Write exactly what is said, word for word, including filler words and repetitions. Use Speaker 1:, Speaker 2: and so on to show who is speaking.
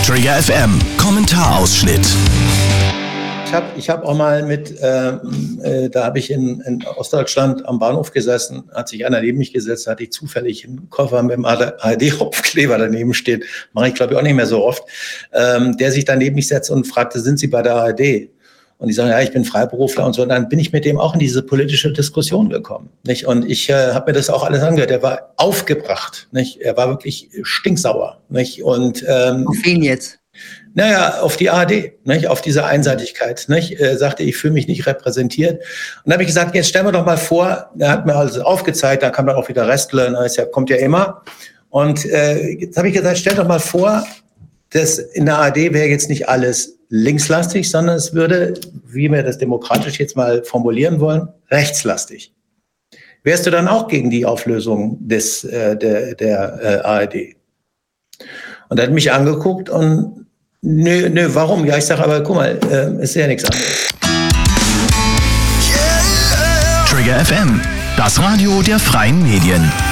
Speaker 1: Trigger F M, Kommentarausschnitt.
Speaker 2: Ich habe ich hab auch mal mit, äh, äh, da habe ich in, in Ostdeutschland am Bahnhof gesessen, hat sich einer neben mich gesetzt, hatte ich zufällig einen Koffer mit dem A R D-Aufkleber daneben steht, mache ich glaube ich auch nicht mehr so oft, ähm, der sich dann neben mich setzt und fragte, sind Sie bei der A R D? Und ich sage, ja, ich bin Freiberufler und so. Und dann bin ich mit dem auch in diese politische Diskussion gekommen. Nicht? Und ich äh, habe mir das auch alles angehört. Er war aufgebracht. Nicht? Er war wirklich stinksauer. Nicht? Und, ähm,
Speaker 3: auf wen jetzt?
Speaker 2: Naja, auf die A R D, nicht? Auf diese Einseitigkeit. Nicht? Er sagte, ich fühle mich nicht repräsentiert. Und dann habe ich gesagt, jetzt stellen wir doch mal vor, er hat mir also aufgezeigt, da kam dann auch wieder Restle, das ja, kommt ja immer. Und äh, jetzt habe ich gesagt, stell doch mal vor, dass in der A R D wäre jetzt nicht alles linkslastig, sondern es würde, wie wir das demokratisch jetzt mal formulieren wollen, rechtslastig. Wärst du dann auch gegen die Auflösung des, äh, der, der äh, A R D? Und er hat mich angeguckt und nö, nö, warum? Ja, ich sage, aber guck mal, äh, ist ja nichts anderes.
Speaker 1: Trigger F M, das Radio der freien Medien.